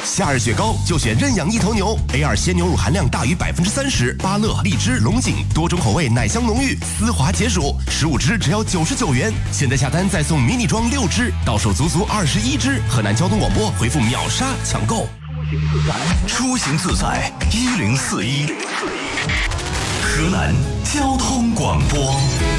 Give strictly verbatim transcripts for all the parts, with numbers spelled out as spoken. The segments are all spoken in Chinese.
夏日雪糕就选认养一头牛 ，A 二 鲜牛乳含量大于百分之三十，芭乐、荔枝、龙井多种口味，奶香浓郁，丝滑解暑，十五支只要九十九元。现在下单再送迷你装六支，到手足足二十一支。河南交通广播回复秒杀抢购。 出行自在一零四一，河南交通广播。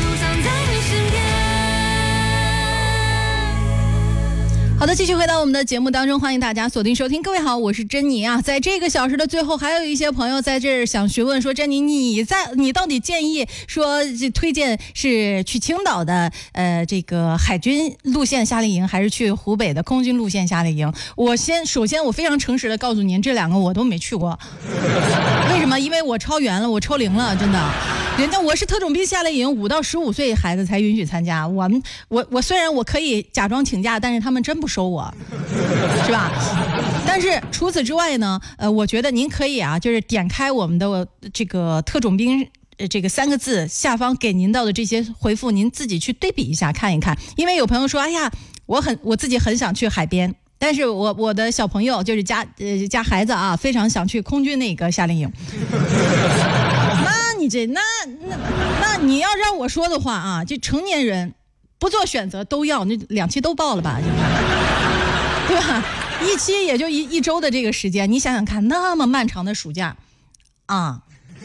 好的，继续回到我们的节目当中，欢迎大家锁定收听。各位好，我是珍妮啊。在这个小时的最后，还有一些朋友在这儿想询问说，珍妮，你在你到底建议说推荐是去青岛的呃这个海军路线夏令营，还是去湖北的空军路线夏令营？我先首先我非常诚实的告诉您，这两个我都没去过。为什么？因为我超员了，我抽零了，真的。人家我是特种兵夏令营，五到十五岁孩子才允许参加。我们我我虽然我可以假装请假，但是他们真不收我，是吧？但是除此之外呢，呃，我觉得您可以啊，就是点开我们的这个特种兵。这个三个字下方给您到的这些回复，您自己去对比一下看一看。因为有朋友说，哎呀，我很我自己很想去海边，但是我我的小朋友就是家呃家孩子啊，非常想去空军那个夏令营。那你这那那那你要让我说的话啊，这成年人不做选择都要，那两期都报了吧，对吧？一期也就一一周的这个时间，你想想看，那么漫长的暑假啊。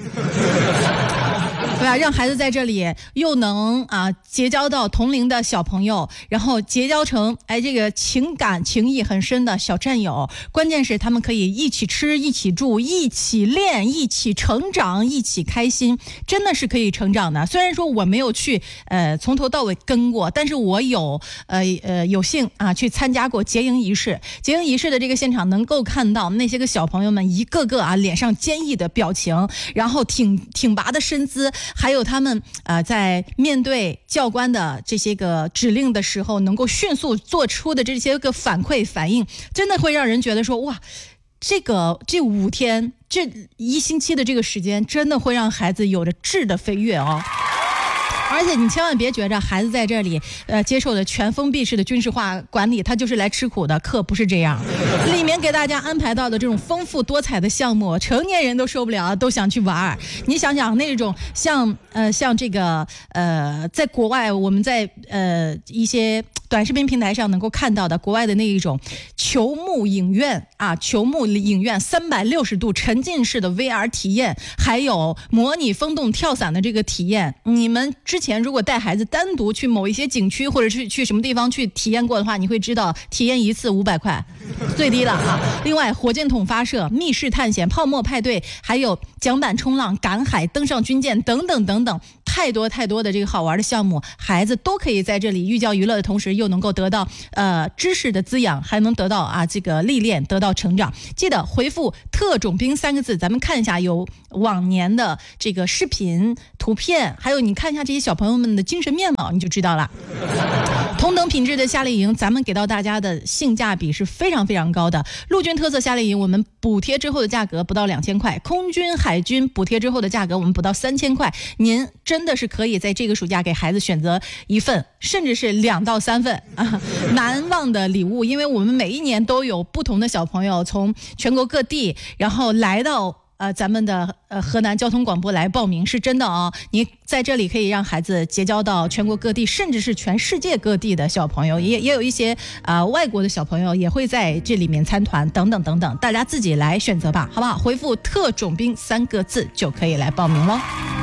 对啊，让孩子在这里又能啊结交到同龄的小朋友，然后结交成哎这个情感情谊很深的小战友。关键是他们可以一起吃、一起住、一起练、一起成长、一起开心，真的是可以成长的。虽然说我没有去呃从头到尾跟过，但是我有呃呃有幸啊去参加过结营仪式。结营仪式的这个现场，能够看到那些个小朋友们一个个啊脸上坚毅的表情，然后挺挺拔的身姿。还有他们呃在面对教官的这些个指令的时候，能够迅速做出的这些个反馈反应，真的会让人觉得说，哇，这个这五天这一星期的这个时间，真的会让孩子有着质的飞跃哦。而且你千万别觉着孩子在这里呃接受的全封闭式的军事化管理，他就是来吃苦的，可不是这样。里面给大家安排到的这种丰富多彩的项目，成年人都受不了，都想去玩。你想想那种像呃像这个呃在国外我们在呃一些短视频平台上能够看到的国外的那一种球幕影院啊，球幕影院三百六十度沉浸式的 V R 体验，还有模拟风洞跳伞的这个体验，你们之前如果带孩子单独去某一些景区或者是去什么地方去体验过的话，你会知道体验一次五百块最低了啊。另外火箭筒发射、密室探险、泡沫派对，还有桨板冲浪、赶海、登上军舰等等等等，太多太多的这个好玩的项目，孩子都可以在这里寓教于乐的同时，又能够得到呃知识的滋养，还能得到啊这个历练，得到成长。记得回复特种兵三个字，咱们看一下有往年的这个视频图片，还有你看一下这些小朋友们的精神面貌，你就知道了。同等品质的夏令营，咱们给到大家的性价比是非常非常高的。陆军特色夏令营，我们补贴之后的价格不到两千块；空军、海军补贴之后的价格，我们不到三千块。您真的是可以在这个暑假给孩子选择一份，甚至是两到三份啊难忘的礼物。因为我们每一年都有不同的小朋友从全国各地，然后来到。呃，咱们的呃河南交通广播来报名是真的哦，你在这里可以让孩子结交到全国各地，甚至是全世界各地的小朋友，也也有一些啊、呃、外国的小朋友也会在这里面参团，等等等等，大家自己来选择吧，好不好？回复特种兵三个字就可以来报名喽。